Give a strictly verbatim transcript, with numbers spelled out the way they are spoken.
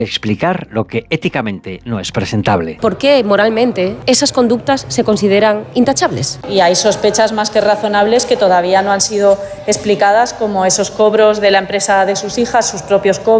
explicar lo que éticamente no es presentable. ¿Por qué moralmente esas conductas se consideran intachables? Y hay sospechas más que razonables que todavía no han sido explicadas, como esos cobros de la empresa de sus hijas, sus propios cobros.